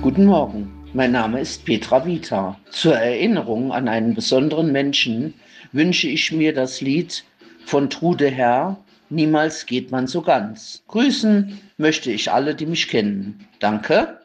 Guten Morgen, mein Name ist Petra Vita. Zur Erinnerung an einen besonderen Menschen wünsche ich mir das Lied von Trude Herr, Niemals geht man so ganz. Grüßen möchte ich alle, die mich kennen. Danke.